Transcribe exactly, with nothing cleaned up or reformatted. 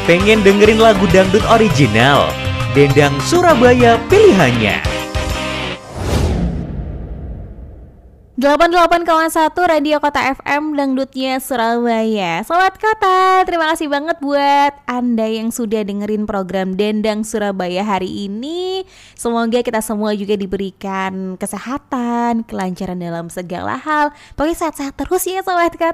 Pengen dengerin lagu dangdut original? Dendang Surabaya pilihannya. delapan puluh delapan koma satu Radio Kota F M Dangdutnya Surabaya. Sobat Kota, terima kasih banget buat Anda yang sudah dengerin program Dendang Surabaya hari ini. Semoga kita semua juga diberikan kesehatan, kelancaran dalam segala hal. Pokoknya sehat-sehat terus ya Sobat Kota.